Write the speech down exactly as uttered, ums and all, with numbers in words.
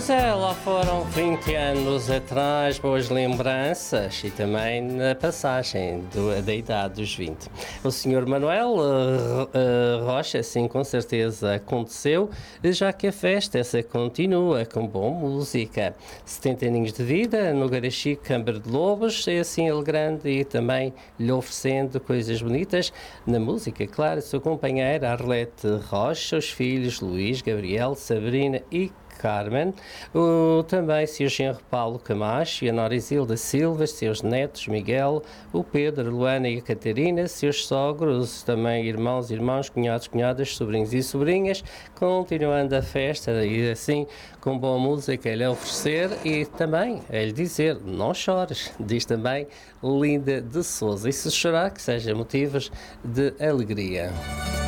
Pois é, lá foram vinte anos atrás, boas lembranças e também na passagem do, da idade dos vinte. O senhor Manuel uh, uh, Rocha, sim, com certeza aconteceu, já que a festa essa continua com boa música. setenta aninhos de vida no Garachi, Câmara de Lobos, é assim ele grande e também lhe oferecendo coisas bonitas na música, claro, sua companheira Arlete Rocha, os filhos Luís, Gabriel, Sabrina e Carmen, o, também seu genro Paulo Camacho e a Nora Isilda Silva, seus netos Miguel, o Pedro, a Luana e a Catarina, seus sogros, também irmãos, irmãos, cunhados, cunhadas, sobrinhos e sobrinhas, continuando a festa e assim com boa música a lhe oferecer e também a lhe dizer, não chores, diz também Linda de Souza, e se chorar que seja motivos de alegria.